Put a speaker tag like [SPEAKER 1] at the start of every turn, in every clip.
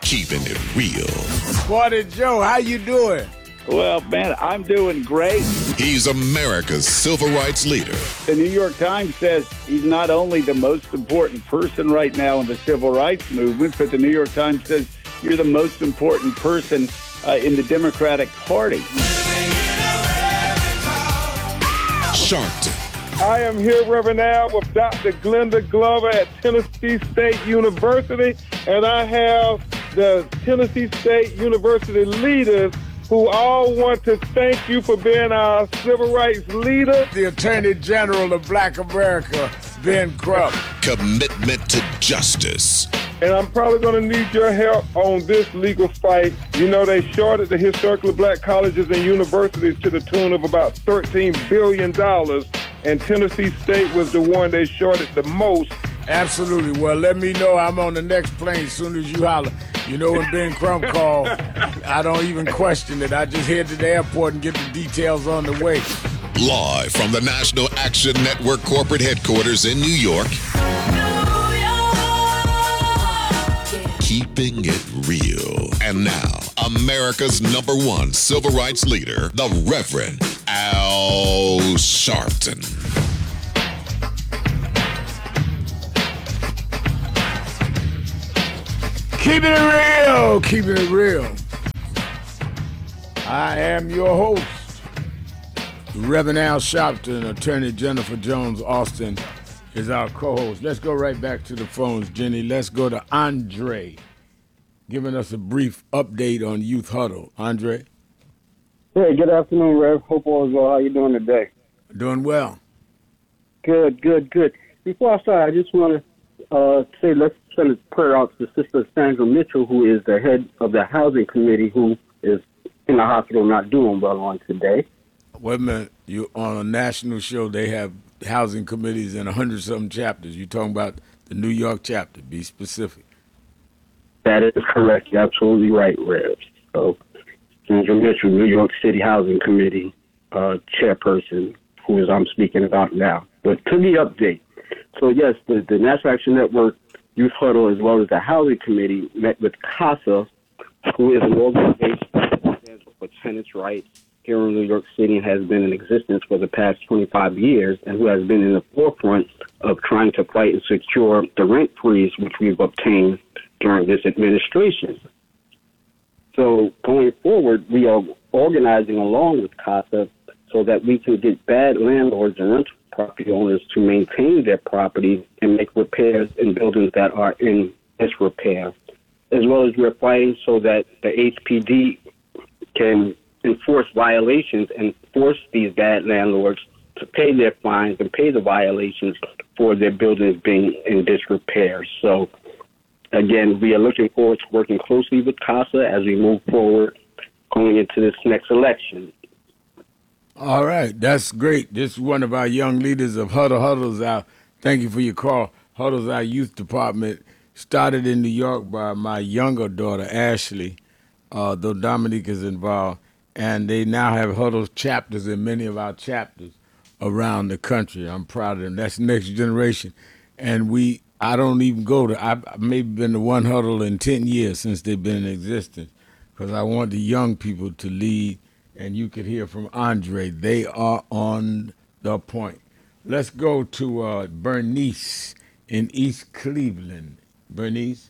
[SPEAKER 1] Keeping it real.
[SPEAKER 2] Morning, Joe. How you doing?
[SPEAKER 3] Well, man, I'm doing great.
[SPEAKER 1] He's America's civil rights leader.
[SPEAKER 3] The New York Times says he's not only the most important person right now in the civil rights movement, but the New York Times says you're the most important person in the Democratic Party.
[SPEAKER 1] Sharpton.
[SPEAKER 4] I am here, Reverend Al, with Dr. Glenda Glover at Tennessee State University, and I have the Tennessee State University leaders who all want to thank you for being our civil rights leader.
[SPEAKER 2] The Attorney General of Black America, Ben Crump.
[SPEAKER 1] Commitment to justice.
[SPEAKER 4] And I'm probably going to need your help on this legal fight. You know, they shorted the historically black colleges and universities to the tune of about $13 billion, and Tennessee State was the one they shorted the most.
[SPEAKER 2] Absolutely. Well, let me know. I'm on the next plane as soon as you holler. You know, when Ben Crump called, I don't even question it. I just head to the airport and get the details on the way.
[SPEAKER 1] Live from the National Action Network corporate headquarters in New York. Keeping it real. And now, America's #1 civil rights leader, the Reverend Al Sharpton.
[SPEAKER 2] Keeping it real. Keeping it real. I am your host, Reverend Al Sharpton. Attorney Jennifer Jones Austin is our co-host. Let's go right back to the phones, Jenny. Let's go to Andre, giving us a brief update on Youth Huddle. Andre?
[SPEAKER 5] Hey, good afternoon, Rev. Hope all is well. How you doing today?
[SPEAKER 2] Doing well.
[SPEAKER 5] Good. Before I start, I just want to say let's send a prayer out to Sister Sandra Mitchell, who is the head of the housing committee, who is in the hospital not doing well on today.
[SPEAKER 2] Wait a minute. You on a national show, they have housing committees in 100-something chapters. You're talking about the New York chapter. Be specific.
[SPEAKER 5] That is correct. You're absolutely right, Rev. So, Sandra Mitchell, New York City Housing Committee chairperson, who is I'm speaking about now. But to the update. So, yes, the National Action Network Youth Huddle, as well as the Housing Committee, met with CASA, who is an organization that stands for tenants' rights here in New York City and has been in existence for the past 25 years, and who has been in the forefront of trying to fight and secure the rent freeze, which we've obtained during this administration. So going forward, we are organizing along with CASA so that we can get bad landlords and rental property owners to maintain their properties and make repairs in buildings that are in disrepair, as well as we're fighting so that the HPD can enforce violations and force these bad landlords to pay their fines and pay the violations for their buildings being in disrepair. So, again, we are looking forward to working closely with CASA as we move forward going into this next election.
[SPEAKER 2] All right, that's great. This is one of our young leaders of Huddle. Huddle's our, thank you for your call. Huddle's our youth department, started in New York by my younger daughter, Ashley, though Dominique is involved. And they now have Huddle chapters in many of our chapters around the country. I'm proud of them. That's the next generation. And I don't even go to, I've maybe been to one Huddle in 10 years since they've been in existence, because I want the young people to lead. And you could hear from Andre. They are on the point. Let's go to Bernice in East Cleveland. Bernice?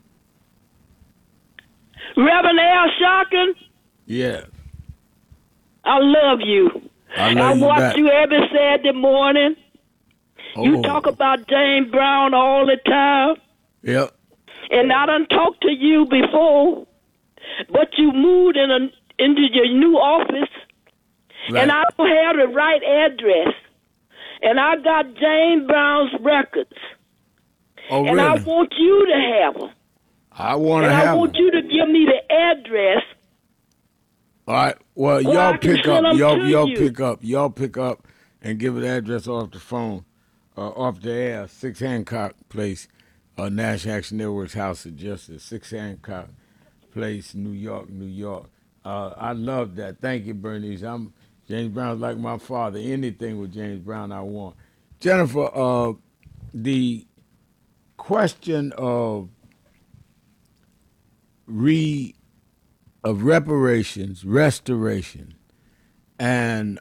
[SPEAKER 6] Reverend Al Sharpton?
[SPEAKER 2] Yeah.
[SPEAKER 6] I love you.
[SPEAKER 2] I
[SPEAKER 6] watch
[SPEAKER 2] back.
[SPEAKER 6] you every Saturday morning. You
[SPEAKER 2] Oh.
[SPEAKER 6] talk about James Brown all the time.
[SPEAKER 2] Yep.
[SPEAKER 6] And I done talked to you before, but you moved into your new office,
[SPEAKER 2] Right.
[SPEAKER 6] and I don't have the right address. And I got James Brown's records.
[SPEAKER 2] Oh,
[SPEAKER 6] and
[SPEAKER 2] really?
[SPEAKER 6] I want you to have them.
[SPEAKER 2] I want to
[SPEAKER 6] And
[SPEAKER 2] have
[SPEAKER 6] I want
[SPEAKER 2] them.
[SPEAKER 6] you to give me the address.
[SPEAKER 2] All right. Well,
[SPEAKER 6] Or I
[SPEAKER 2] y'all
[SPEAKER 6] can
[SPEAKER 2] pick
[SPEAKER 6] send
[SPEAKER 2] up.
[SPEAKER 6] 'em
[SPEAKER 2] Y'all
[SPEAKER 6] to you.
[SPEAKER 2] pick up and give the address off the phone, off the air. 6 Hancock Place, National Action Network's House of Justice. 6 Hancock Place, New York, New York. I love that. Thank you, Bernice. James Brown's like my father. Anything with James Brown I want. Jennifer, the question of reparations, restoration, and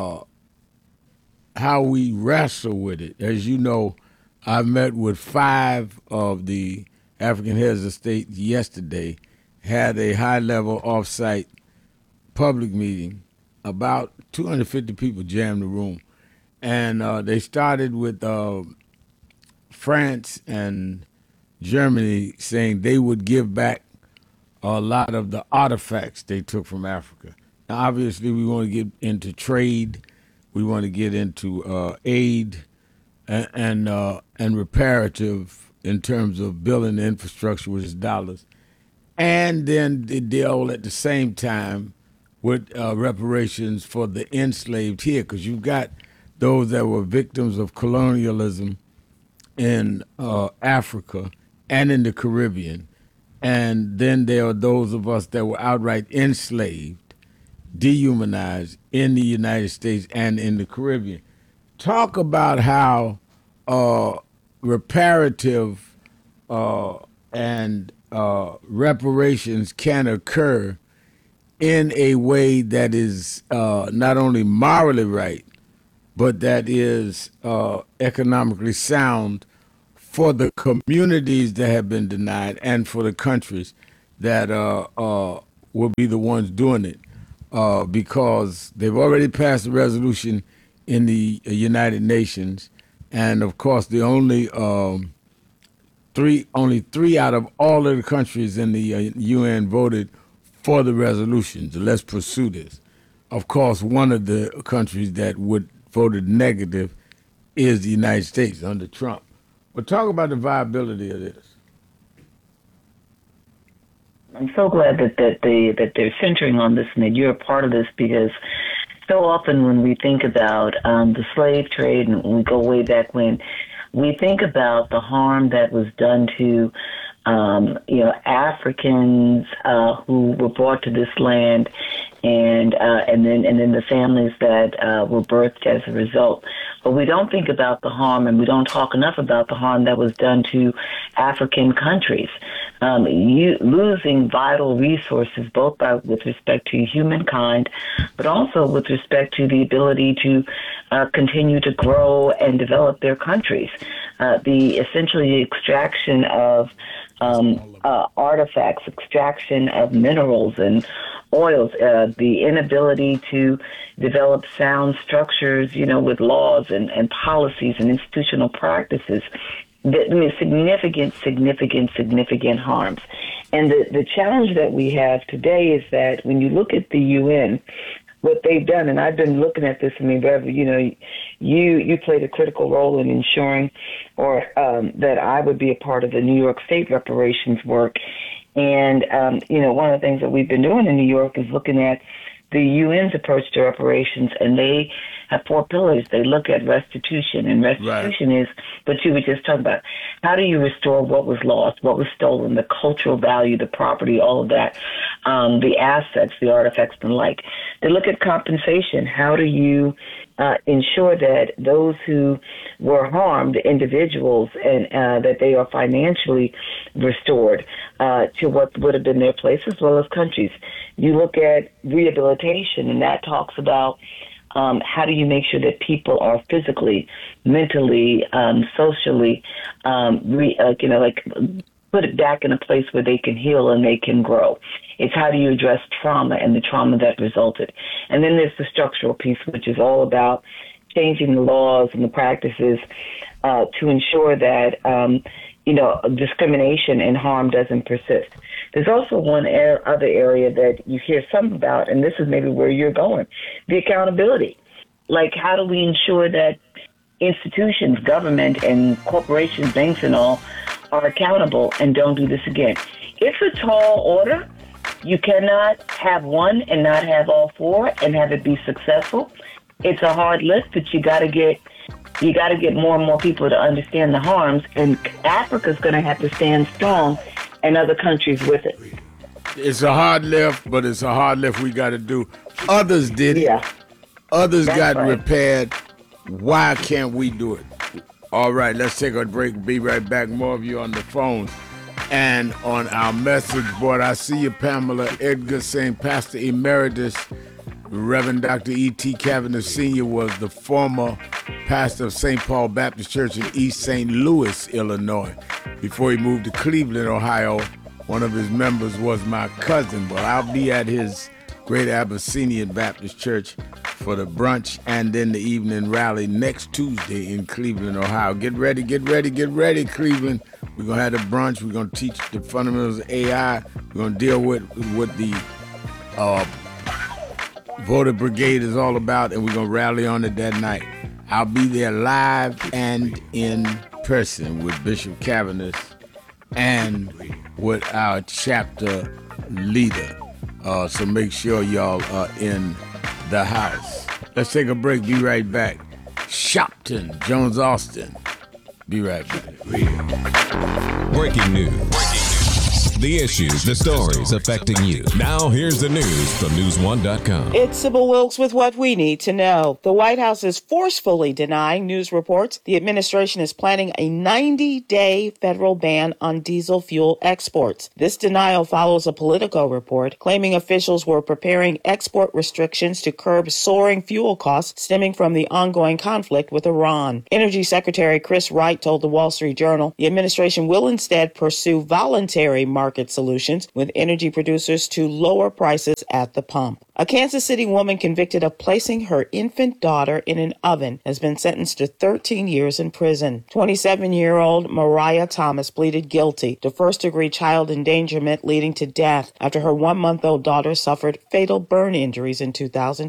[SPEAKER 2] how we wrestle with it. As you know, I met with 5 of the African heads of state yesterday, had a high-level off-site public meeting. About 250 people jammed the room. And they started with France and Germany saying they would give back a lot of the artifacts they took from Africa. Now, obviously, we want to get into trade. We want to get into aid and reparative in terms of building the infrastructure, which is dollars. And then they deal at the same time with reparations for the enslaved here, because you've got those that were victims of colonialism in Africa and in the Caribbean. And then there are those of us that were outright enslaved, dehumanized in the United States and in the Caribbean. Talk about how reparative and reparations can occur in a way that is not only morally right, but that is economically sound for the communities that have been denied and for the countries that will be the ones doing it, because they've already passed a resolution in the United Nations, and of course the only three out of all of the countries in the UN voted for the resolutions. Let's pursue this. Of course, one of the countries that voted negative is the United States under Trump. But talk about the viability of this.
[SPEAKER 7] I'm so glad that they're centering on this and that you're a part of this, because so often when we think about the slave trade, and we go way back when, we think about the harm that was done to Africans who were brought to this land, and then the families that were birthed as a result. But we don't think about the harm, and we don't talk enough about the harm that was done to African countries. Losing vital resources, both with respect to humankind, but also with respect to the ability to continue to grow and develop their countries. Essentially extraction of artifacts, extraction of minerals and oils, the inability to develop sound structures, with laws and policies and institutional practices. Significant harms. And the challenge that we have today is that when you look at the UN, what they've done, and I've been looking at this, Reverend, you played a critical role in ensuring that I would be a part of the New York State reparations work. And, one of the things that we've been doing in New York is looking at the UN's approach to reparations, and they have 4 pillars. They look at restitution, and restitution is what you were just talking about. How do you restore what was lost, what was stolen, the cultural value, the property, all of that, the assets, the artifacts, and the like. They look at compensation. How do you ensure that those who were harmed, individuals, and that they are financially restored to what would have been their place, as well as countries. You look at rehabilitation, and that talks about how do you make sure that people are physically, mentally, socially, put it back in a place where they can heal and they can grow. It's how do you address trauma and the trauma that resulted. And then there's the structural piece, which is all about changing the laws and the practices to ensure that, discrimination and harm doesn't persist. There's also one other area that you hear some about, and this is maybe where you're going, the accountability. Like, how do we ensure that institutions, government, and corporations, banks and all, are accountable and don't do this again? It's a tall order. You cannot have one and not have all 4 and have it be successful. It's a hard lift, but you got to get more and more people to understand the harms, and Africa's going to have to stand strong, and other countries with it.
[SPEAKER 2] It's a hard lift, but it's a hard lift we got to do. Others did it.
[SPEAKER 7] Yeah.
[SPEAKER 2] Others got repaired. Why can't we do it? All right, let's take a break. Be right back. More of you on the phone. And on our message board, I see you, Pamela Edgar, saying Pastor Emeritus Reverend Dr. E.T. Cavendish Sr. was the former pastor of St. Paul Baptist Church in East St. Louis, Illinois. Before he moved to Cleveland, Ohio, one of his members was my cousin. But I'll be at his Great Abyssinian Baptist Church for the brunch and then the evening rally next Tuesday in Cleveland, Ohio. Get ready, Cleveland. We're going to have the brunch. We're going to teach the fundamentals of AI. We're going to deal with the voter brigade is all about, and we're going to rally on it that night. I'll be there live and in person with Bishop Cavendish and with our chapter leader. So make sure y'all are in the house. Let's take a break. Be right back. Shopton, Jones Austin. Be right back.
[SPEAKER 8] Breaking news. The issues, the stories affecting you. Now here's the news from News1.com.
[SPEAKER 9] It's Sybil Wilkes with what we need to know. The White House is forcefully denying news reports the administration is planning a 90-day federal ban on diesel fuel exports. This denial follows a Politico report claiming officials were preparing export restrictions to curb soaring fuel costs stemming from the ongoing conflict with Iran. Energy Secretary Chris Wright told the Wall Street Journal the administration will instead pursue voluntary market solutions with energy producers to lower prices at the pump. A Kansas City woman convicted of placing her infant daughter in an oven has been sentenced to 13 years in prison. 27-year-old Mariah Thomas pleaded guilty to first-degree child endangerment leading to death after her 1-month-old daughter suffered fatal burn injuries in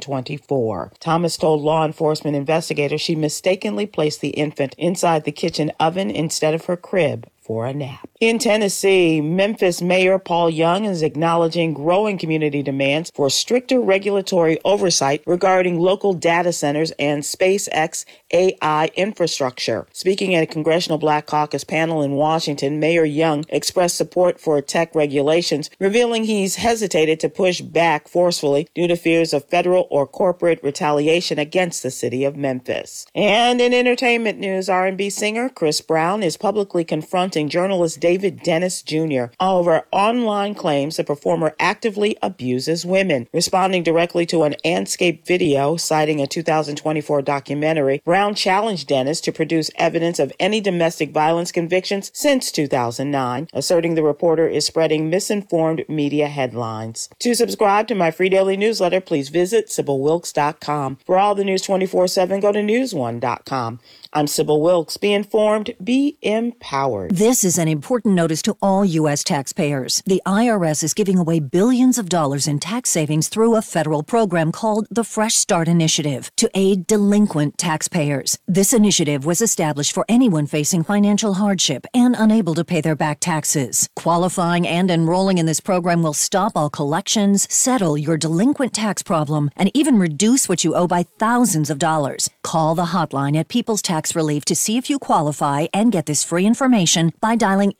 [SPEAKER 9] 2024. Thomas told law enforcement investigators she mistakenly placed the infant inside the kitchen oven instead of her crib for a nap. In Tennessee, Memphis Mayor Paul Young is acknowledging growing community demands for stricter regulatory oversight regarding local data centers and SpaceX AI infrastructure. Speaking at a Congressional Black Caucus panel in Washington, Mayor Young expressed support for tech regulations, revealing he's hesitated to push back forcefully due to fears of federal or corporate retaliation against the city of Memphis. And in entertainment news, R&B singer Chris Brown is publicly confronting journalist David Dennis Jr. over online claims the performer actively abuses women. Responding directly to an Anscape video citing a 2024 documentary, Brown challenged Dennis to produce evidence of any domestic violence convictions since 2009, asserting the reporter is spreading misinformed media headlines. To subscribe to my free daily newsletter, please visit SybilWilkes.com. For all the news 24/7, go to News1.com. I'm Sybil Wilkes. Be informed, be empowered.
[SPEAKER 10] This is an important notice to all U.S. taxpayers. The IRS is giving away billions of dollars in tax savings through a federal program called the Fresh Start Initiative to aid delinquent taxpayers. This initiative was established for anyone facing financial hardship and unable to pay their back taxes. Qualifying and enrolling in this program will stop all collections, settle your delinquent tax problem, and even reduce what you owe by thousands of dollars. Call the hotline at People's Tax Relief to see if you qualify and get this free information by dialing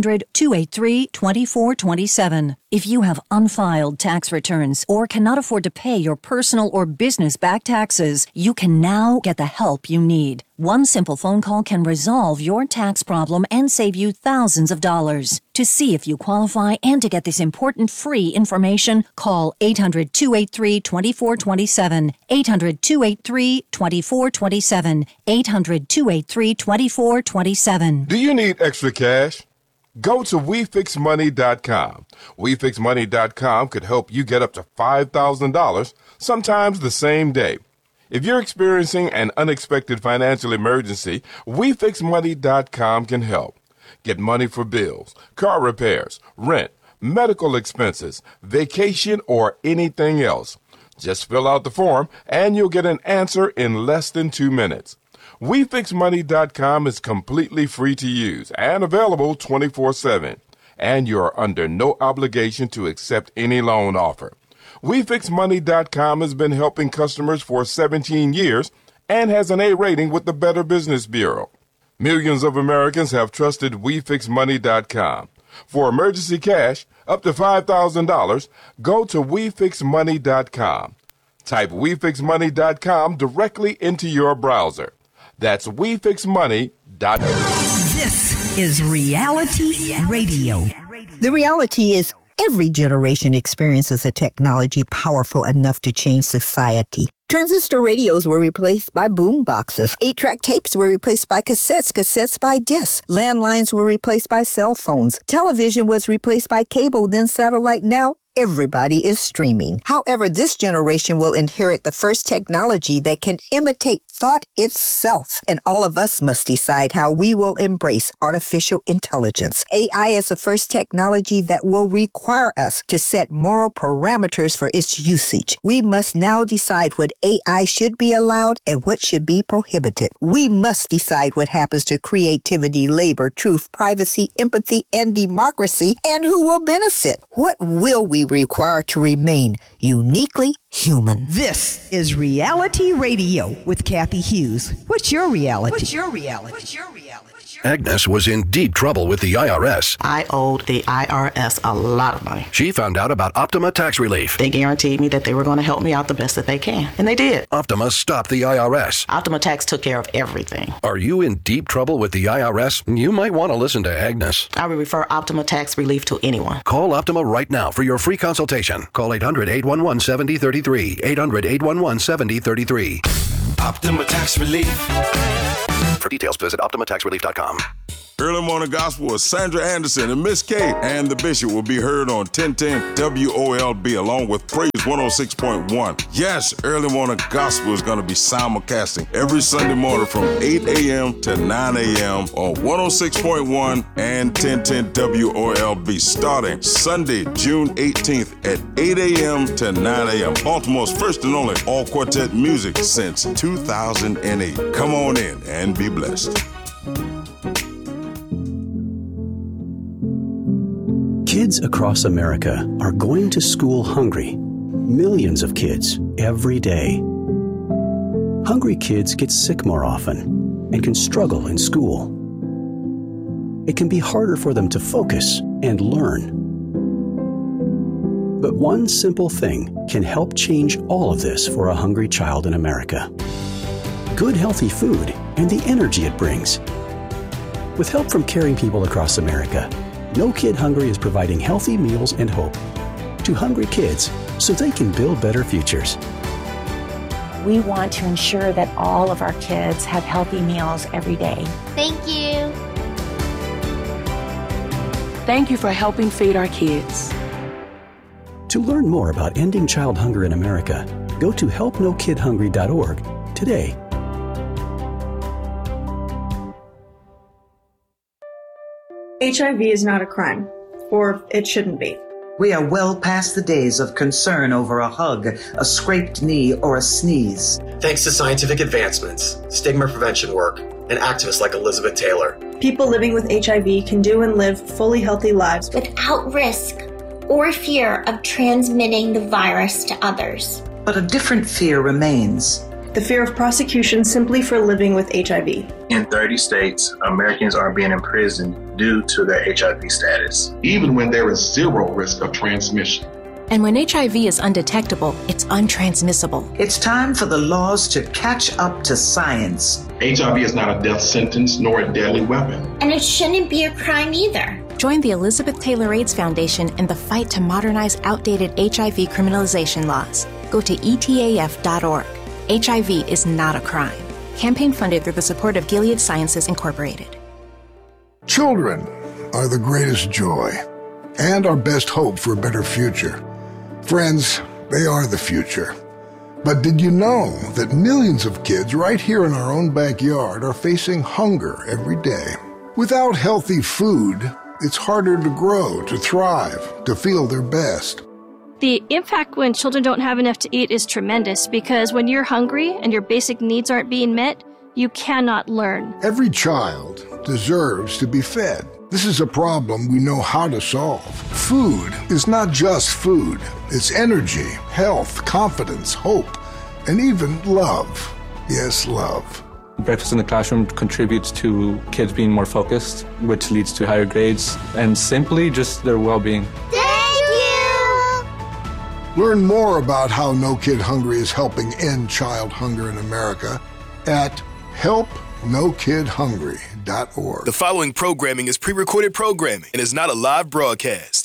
[SPEAKER 10] 800-283-2427. If you have unfiled tax returns or cannot afford to pay your personal or business back taxes, you can now get the help you need. One simple phone call can resolve your tax problem and save you thousands of dollars. To see if you qualify and to get this important free information, call 800-283-2427, 800-283-2427, 800-283-2427.
[SPEAKER 11] Do you need extra cash? Go to WeFixMoney.com. WeFixMoney.com could help you get up to $5,000, sometimes the same day. If you're experiencing an unexpected financial emergency, WeFixMoney.com can help. Get money for bills, car repairs, rent, medical expenses, vacation, or anything else. Just fill out the form and you'll get an answer in less than 2 minutes. WeFixMoney.com is completely free to use and available 24/7. And you're under no obligation to accept any loan offer. WeFixMoney.com has been helping customers for 17 years and has an A rating with the Better Business Bureau. Millions of Americans have trusted WeFixMoney.com. For emergency cash, up to $5,000, go to WeFixMoney.com. Type WeFixMoney.com directly into your browser. That's WeFixMoney.com.
[SPEAKER 12] This is Reality Radio.
[SPEAKER 13] The reality is every generation experiences a technology powerful enough to change society. Transistor radios were replaced by boom boxes. 8-track tapes were replaced by cassettes, cassettes by discs. Landlines were replaced by cell phones. Television was replaced by cable, then satellite. Now everybody is streaming. However, this generation will inherit the first technology that can imitate thought itself. And all of us must decide how we will embrace artificial intelligence. AI is the first technology that will require us to set moral parameters for its usage. We must now decide what AI should be allowed and what should be prohibited. We must decide what happens to creativity, labor, truth, privacy, empathy, and democracy, and who will benefit. What will we require to remain uniquely human?
[SPEAKER 12] This is Reality Radio with Kathy Hughes. What's your reality?
[SPEAKER 14] What's your reality? Agnes was in deep trouble with the IRS.
[SPEAKER 15] I owed the IRS a lot of money.
[SPEAKER 14] She found out about Optima Tax Relief.
[SPEAKER 15] They guaranteed me that they were going to help me out the best that they can. And they did.
[SPEAKER 14] Optima stopped the IRS.
[SPEAKER 15] Optima Tax took care of everything.
[SPEAKER 14] Are you in deep trouble with the IRS? You might want to listen to Agnes.
[SPEAKER 15] I would refer Optima Tax Relief to anyone.
[SPEAKER 14] Call Optima right now for your free consultation. Call 800-811-7033. 800-811-7033.
[SPEAKER 16] Optima Tax Relief.
[SPEAKER 14] For details, visit OptimaTaxRelief.com.
[SPEAKER 17] Early Morning Gospel with Sandra Anderson and Miss Kate and the Bishop will be heard on 1010 WOLB along with Praise 106.1. Yes, Early Morning Gospel is going to be simulcasting every Sunday morning from 8 a.m. to 9 a.m. on 106.1 and 1010 WOLB starting Sunday, June 18th at 8 a.m. to 9 a.m. Baltimore's first and only all-quartet music since 2008. Come on in and be blessed.
[SPEAKER 18] Kids across America are going to school hungry. Millions of kids every day. Hungry kids get sick more often and can struggle in school. It can be harder for them to focus and learn. But one simple thing can help change all of this for a hungry child in America. Good, healthy food and the energy it brings. With help from caring people across America, No Kid Hungry is providing healthy meals and hope to hungry kids so they can build better futures.
[SPEAKER 19] We want to ensure that all of our kids have healthy meals every day.
[SPEAKER 20] Thank you.
[SPEAKER 21] Thank you for helping feed our kids.
[SPEAKER 18] To learn more about ending child hunger in America, go to helpnokidhungry.org today.
[SPEAKER 22] HIV is not a crime, or it shouldn't be.
[SPEAKER 23] We are well past the days of concern over a hug, a scraped knee, or a sneeze.
[SPEAKER 24] Thanks to scientific advancements, stigma prevention work, and activists like Elizabeth Taylor,
[SPEAKER 22] people living with HIV can do and live fully healthy lives
[SPEAKER 20] without risk or fear of transmitting the virus to others.
[SPEAKER 23] But a different fear remains.
[SPEAKER 22] The fear of prosecution simply for living with HIV.
[SPEAKER 25] In 30 states, Americans are being imprisoned due to their HIV status,
[SPEAKER 26] even when there is zero risk of transmission.
[SPEAKER 27] And when HIV is undetectable, it's untransmissible.
[SPEAKER 23] It's time for the laws to catch up to science.
[SPEAKER 26] HIV is not a death sentence nor a deadly weapon.
[SPEAKER 20] And it shouldn't be a crime either.
[SPEAKER 27] Join the Elizabeth Taylor AIDS Foundation in the fight to modernize outdated HIV criminalization laws. Go to etaf.org. HIV is not a crime. Campaign funded through the support of Gilead Sciences Incorporated.
[SPEAKER 28] Children are the greatest joy and our best hope for a better future. Friends, they are the future. But did you know that millions of kids right here in our own backyard are facing hunger every day? Without healthy food, it's harder to grow, to thrive, to feel their best.
[SPEAKER 29] The impact when children don't have enough to eat is tremendous because when you're hungry and your basic needs aren't being met, you cannot learn.
[SPEAKER 28] Every child deserves to be fed. This is a problem we know how to solve. Food is not just food. It's energy, health, confidence, hope, and even love. Yes, love.
[SPEAKER 30] Breakfast in the classroom contributes to kids being more focused, which leads to higher grades, and simply just their well-being.
[SPEAKER 28] Learn more about how No Kid Hungry is helping end child hunger in America at helpnokidhungry.org. NoKidHungry.org.
[SPEAKER 1] The following programming is pre-recorded programming and is not a live broadcast.